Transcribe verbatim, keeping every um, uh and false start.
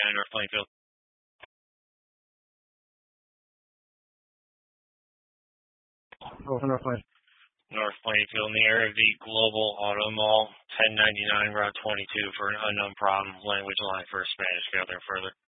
ninety-nine North Plainfield. Over North Plainfield. North Plainfield, in the area of the Global Auto Mall, ten ninety-nine Route twenty-two for an unknown problem. Language line for Spanish. Go there further.